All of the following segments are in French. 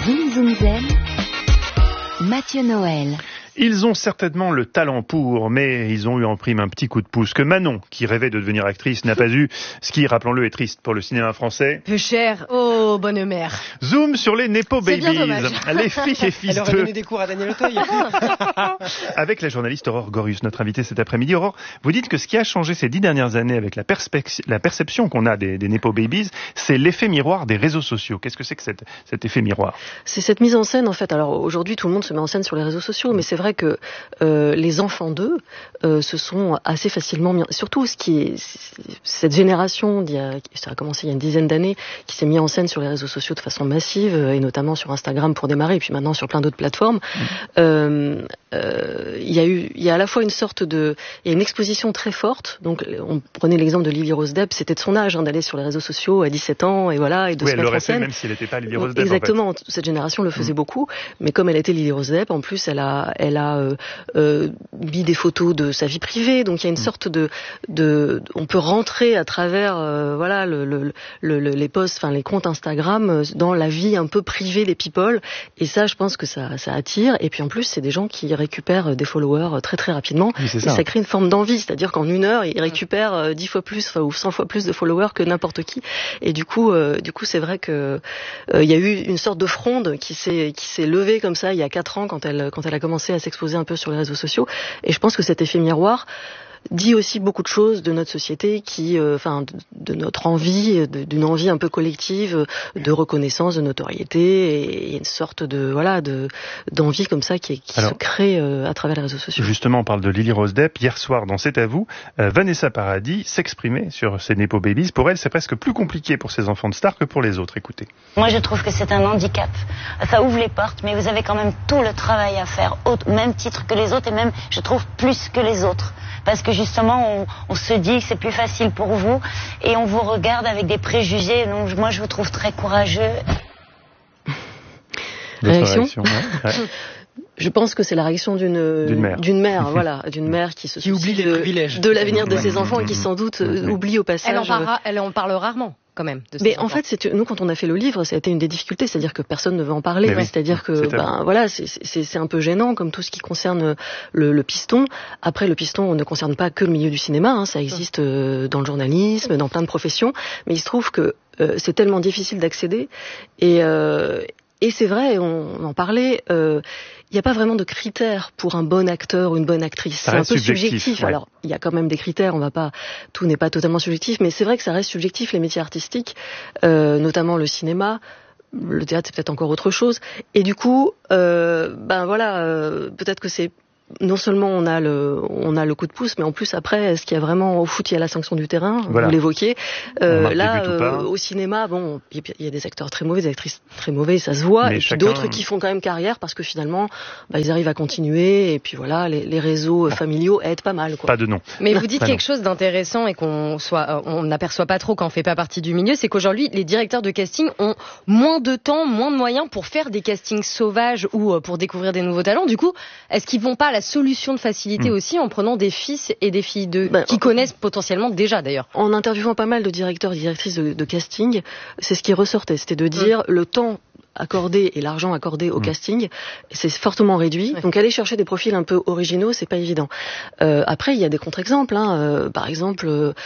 Zoom Zoom Zen, Mathieu Noël. Ils ont certainement le talent pour, mais ils ont eu en prime un petit coup de pouce que Manon, qui rêvait de devenir actrice, n'a pas eu. Ce qui, rappelons-le, est triste pour le cinéma français. Peu cher. Oh, bonne mère. Zoom sur les Nepo C'est bien Babies. dommage. Les filles et fils Elle aurait donné des cours à Daniel Auteuil. Avec la journaliste Aurore Gorius, notre invitée cet après-midi. Aurore, vous dites que ce qui a changé ces 10 dernières années avec la perception qu'on a des Nepo Babies, c'est l'effet miroir des réseaux sociaux. Qu'est-ce que c'est que cet effet miroir? C'est cette mise en scène, en fait. Alors aujourd'hui, tout le monde se met en scène sur les réseaux sociaux, mais c'est vrai que les enfants d'eux se sont assez facilement mis... Surtout cette génération, ça a commencé il y a une dizaine d'années, qui s'est mis en scène sur les réseaux sociaux de façon massive, et notamment sur Instagram pour démarrer, et puis maintenant sur plein d'autres plateformes. Il y a à la fois il y a une exposition très forte. Donc on prenait l'exemple de Lily Rose Depp, c'était de son âge d'aller sur les réseaux sociaux à 17 ans et voilà, et de se mettre en scène. Fait, même si elle n'était pas Lily Rose Depp. Exactement, en fait. Cette génération le faisait beaucoup, mais comme elle était Lily Rose Depp, en plus elle a mis des photos de sa vie privée, donc il y a une sorte on peut rentrer à travers les posts, enfin les comptes Instagram dans la vie un peu privée des people, et ça je pense que ça attire, et puis en plus c'est des gens qui récupèrent des followers très très rapidement, oui, et ça crée une forme d'envie, c'est-à-dire qu'en une heure ils récupèrent 10 fois plus ou 100 fois plus de followers que n'importe qui, et du coup c'est vrai que il y a eu une sorte de fronde qui s'est levée comme ça il y a 4 ans quand elle a commencé à s'exposer un peu sur les réseaux sociaux, et je pense que cet effet miroir dit aussi beaucoup de choses de notre société de notre envie, d'une envie un peu collective de reconnaissance, de notoriété, et une sorte d'envie comme ça qui se crée à travers les réseaux sociaux. Justement, on parle de Lily Rose Depp. Hier soir, dans C'est à vous, Vanessa Paradis s'exprimait sur ces Nepo Babies. Pour elle, c'est presque plus compliqué pour ses enfants de stars que pour les autres. Écoutez. Moi, je trouve que c'est un handicap. Ça ouvre les portes, mais vous avez quand même tout le travail à faire, au même titre que les autres, et même, je trouve, plus que les autres. Parce que justement, on se dit que c'est plus facile pour vous, et on vous regarde avec des préjugés. Donc moi, je vous trouve très courageux. Réaction ouais. Je pense que c'est la réaction d'une mère, voilà, d'une mère qui oublie les privilèges de l'avenir de ses enfants, et qui sans doute oublie au passage. Elle en parle rarement. Quand même, mais en fait, nous, quand on a fait le livre, ça a été une des difficultés, c'est-à-dire que personne ne veut en parler. C'est-à-dire que, c'est un peu gênant, comme tout ce qui concerne le piston. Après, le piston ne concerne pas que le milieu du cinéma, ça existe dans le journalisme, dans plein de professions. Mais il se trouve que c'est tellement difficile d'accéder, et c'est vrai, on en parlait. Il n'y a pas vraiment de critères pour un bon acteur ou une bonne actrice. C'est un peu subjectif. Ouais. Alors, il y a quand même des critères, tout n'est pas totalement subjectif, mais c'est vrai que ça reste subjectif, les métiers artistiques, notamment le cinéma. Le théâtre, c'est peut-être encore autre chose. Et du coup, peut-être que c'est non seulement on a le coup de pouce, mais en plus après, est-ce qu'il y a vraiment au foot, il y a la sanction du terrain, vous l'évoquiez. Au cinéma, il y a des acteurs très mauvais, des actrices très mauvaises, ça se voit, mais et puis d'autres qui font quand même carrière parce que finalement, ils arrivent à continuer, et puis voilà, les réseaux familiaux aident pas mal, quoi. Pas de nom. Mais vous dites quelque chose d'intéressant et on n'aperçoit pas trop quand on fait pas partie du milieu, c'est qu'aujourd'hui, les directeurs de casting ont moins de temps, moins de moyens pour faire des castings sauvages ou pour découvrir des nouveaux talents. Du coup, est-ce qu'ils vont pas la solution de facilité aussi en prenant des fils et des filles qui connaissent potentiellement déjà d'ailleurs? En interviewant pas mal de directeurs et directrices de casting, c'est ce qui ressortait, c'était de dire le temps accordé et l'argent accordé au casting, c'est fortement réduit. Ouais. Donc aller chercher des profils un peu originaux, c'est pas évident. Après, il y a des contre-exemples. Par exemple,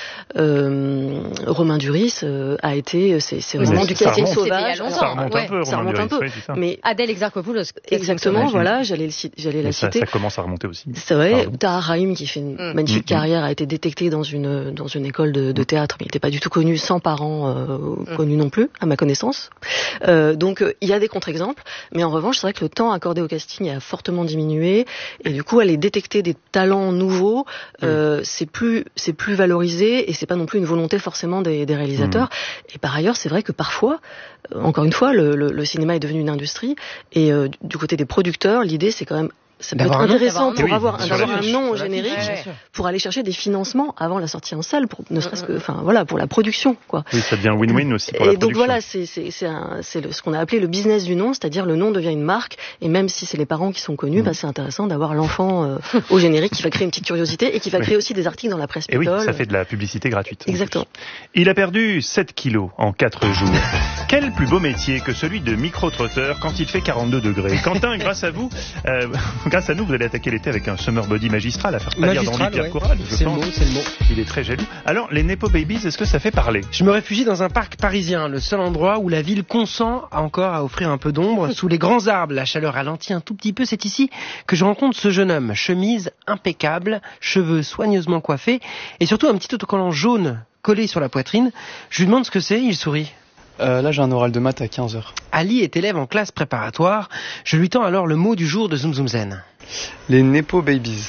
Romain Duris a été, c'est vraiment du casting sauvage. Ça remonte un peu. Mais Adèle Exarchopoulos. Exactement. Voilà, j'allais la citer. Ça commence à remonter aussi. C'est vrai. Tahar Rahim, qui fait une magnifique carrière, a été détecté dans une école de théâtre, mais il n'était pas du tout connu, sans parents connus non plus, à ma connaissance. Donc il y a des contre-exemples, mais en revanche, c'est vrai que le temps accordé au casting a fortement diminué, et du coup, aller détecter des talents nouveaux, c'est plus valorisé, et c'est pas non plus une volonté forcément des réalisateurs. Et par ailleurs, c'est vrai que parfois, encore une fois, le cinéma est devenu une industrie, et du côté des producteurs, l'idée, c'est quand même ça peut être intéressant pour avoir un nom générique, ouais. pour aller chercher des financements avant la sortie en salle, pour ne serait-ce que, enfin voilà, pour la production, quoi. Oui, ça devient win-win aussi pour la production. Et donc voilà, c'est ce qu'on a appelé le business du nom, c'est-à-dire le nom devient une marque, et même si c'est les parents qui sont connus, c'est intéressant d'avoir l'enfant au générique qui va créer une petite curiosité et qui va créer aussi des articles dans la presse. Et oui, ça fait de la publicité gratuite. Exactement. Il a perdu 7 kilos en 4 jours. Quel plus beau métier que celui de micro-trotteur quand il fait 42 degrés. Quentin, grâce à nous, vous allez attaquer l'été avec un summer body magistral à faire pâlir d'envie Pierre Courade. C'est le mot. Il est très jaloux. Alors, les Nepo Babies, est-ce que ça fait parler? Je me réfugie dans un parc parisien, le seul endroit où la ville consent encore à offrir un peu d'ombre. Sous les grands arbres, la chaleur ralentit un tout petit peu. C'est ici que je rencontre ce jeune homme. Chemise impeccable, cheveux soigneusement coiffés et surtout un petit autocollant jaune collé sur la poitrine. Je lui demande ce que c'est, il sourit. Là, j'ai un oral de maths à 15h. Ali est élève en classe préparatoire. Je lui tends alors le mot du jour de Zoom Zoom Zen. Les Nepo Babies.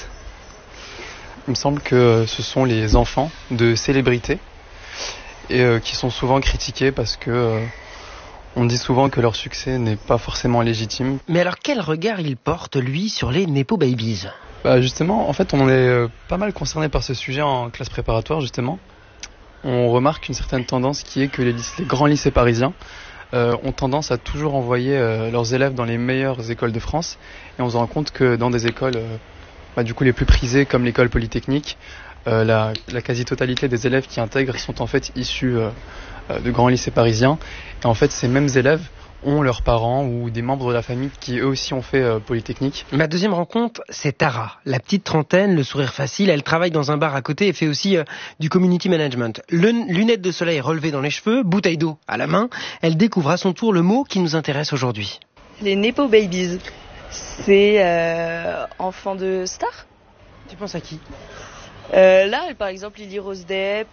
Il me semble que ce sont les enfants de célébrités et qui sont souvent critiqués parce que on dit souvent que leur succès n'est pas forcément légitime. Mais alors quel regard il porte, lui, sur les Nepo Babies? Justement, en fait, on est pas mal concerné par ce sujet en classe préparatoire, justement. On remarque une certaine tendance qui est que les grands lycées parisiens ont tendance à toujours envoyer leurs élèves dans les meilleures écoles de France. Et on se rend compte que dans des écoles du coup les plus prisées comme l'école polytechnique, la quasi-totalité des élèves qui intègrent sont en fait issus de grands lycées parisiens. Et en fait, ces mêmes élèves ont leurs parents ou des membres de la famille qui eux aussi ont fait Polytechnique. Ma deuxième rencontre, c'est Tara, la petite trentaine, le sourire facile. Elle travaille dans un bar à côté et fait aussi du community management. Lunettes de soleil relevées dans les cheveux, bouteille d'eau à la main. Elle découvre à son tour le mot qui nous intéresse aujourd'hui. Les Nepo Babies, c'est enfants de stars. Tu penses à qui? Là, par exemple, Lily Rose Depp,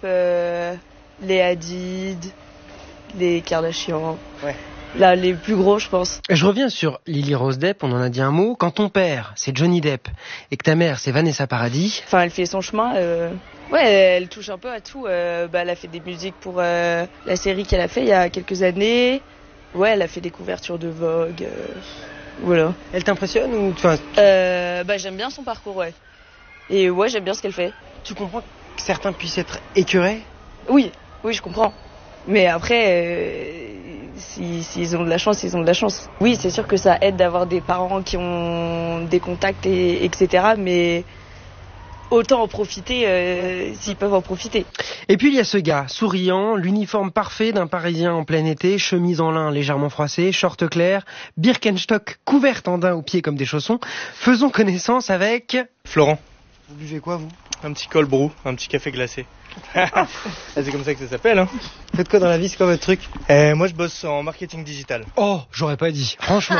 les Hadid, les Kardashian. Ouais. Là, les plus gros, je pense. Je reviens sur Lily Rose Depp, on en a dit un mot. Quand ton père, c'est Johnny Depp, et que ta mère, c'est Vanessa Paradis... Enfin, elle fait son chemin. Ouais, elle touche un peu à tout. Elle a fait des musiques pour la série qu'elle a fait il y a quelques années. Ouais, elle a fait des couvertures de Vogue. Voilà. Elle t'impressionne ou... J'aime bien son parcours, ouais. Et ouais, j'aime bien ce qu'elle fait. Tu comprends que certains puissent être écœurés? Oui, je comprends. Mais après... S'ils ont de la chance, ils ont de la chance. Oui, c'est sûr que ça aide d'avoir des parents qui ont des contacts, etc. Mais autant en profiter s'ils peuvent en profiter. Et puis il y a ce gars, souriant, l'uniforme parfait d'un Parisien en plein été, chemise en lin légèrement froissée, short clair, Birkenstock couverte en daim aux pieds comme des chaussons. Faisons connaissance avec... Florent. Vous buvez quoi, vous? Un petit cold brew, un petit café glacé. C'est comme ça que ça s'appelle, hein. Faites quoi dans la vie, c'est quoi votre truc? Moi je bosse en marketing digital. Oh, j'aurais pas dit, franchement.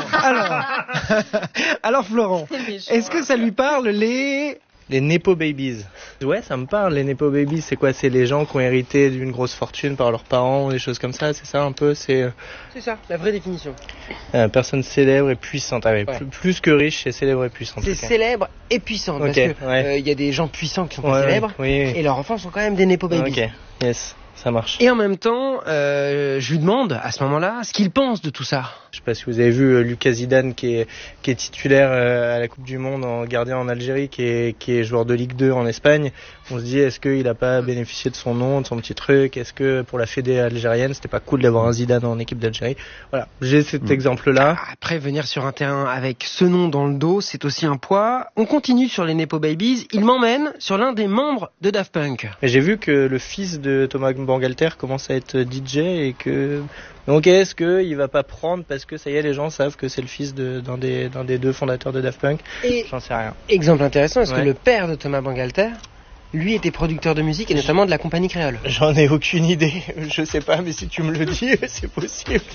Alors Florent, est-ce que ça lui parle les Nepo Babies? Ouais, ça me parle, les Nepo Babies, c'est quoi? C'est les gens qui ont hérité d'une grosse fortune par leurs parents, des choses comme ça, c'est ça un peu? C'est ça, la vraie définition. Personne célèbre et puissante, plus que riche, c'est célèbre et puissante. C'est célèbre et puissante, parce que y a des gens puissants qui sont pas célèbres, et leurs enfants sont quand même des Nepo Babies. Ok, yes. Ça marche. Et en même temps, je lui demande à ce moment-là ce qu'il pense de tout ça. Je sais pas si vous avez vu Lucas Zidane qui est titulaire à la Coupe du Monde en gardien en Algérie, qui est joueur de Ligue 2 en Espagne. On se dit, est-ce qu'il a pas bénéficié de son nom, de son petit truc? Est-ce que pour la fédé algérienne, c'était pas cool d'avoir un Zidane en équipe d'Algérie? Voilà, j'ai cet exemple-là. Après, venir sur un terrain avec ce nom dans le dos, c'est aussi un poids. On continue sur les Nepo Babies. Il m'emmène sur l'un des membres de Daft Punk. Et j'ai vu que le fils de Thomas Bangalter commence à être DJ et que... Donc est-ce qu'il va pas prendre parce que ça y est, les gens savent que c'est le fils d'un des deux fondateurs de Daft Punk? J'en sais rien. Exemple intéressant, est-ce que le père de Thomas Bangalter, lui, était producteur de musique et notamment de la compagnie créole? J'en ai aucune idée, je sais pas, mais si tu me le dis, c'est possible.